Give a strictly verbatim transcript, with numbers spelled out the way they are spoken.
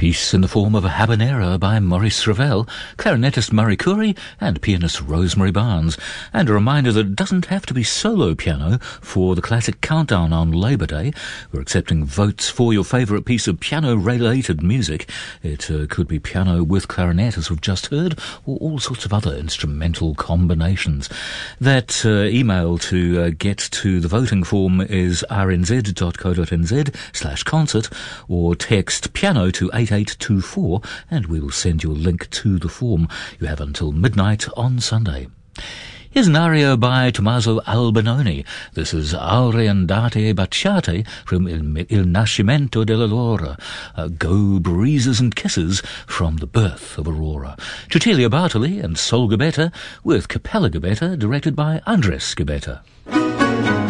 piece in the form of a habanera by Maurice Ravel, clarinetist Murray Curry and pianist Rosemary Barnes. And a reminder that it doesn't have to be solo piano for the classic countdown on Labour Day. We're accepting votes for your favourite piece of piano-related music. It uh, could be piano with clarinet, as we've just heard, or all sorts of other instrumental combinations. That uh, email to uh, get to the voting form is rnz.co.nz slash concert, or text piano to eight eight two four and we will send you a link to the form. You have until midnight on Sunday. Here's an aria by Tommaso Albinoni. This is Aureandate Baciate from Il, Il Nascimento dell'Aurora. Uh, Go Breezes and Kisses from The Birth of Aurora. Cecilia Bartoli and Sol Gabetta with Capella Gabetta, directed by Andres Gabetta.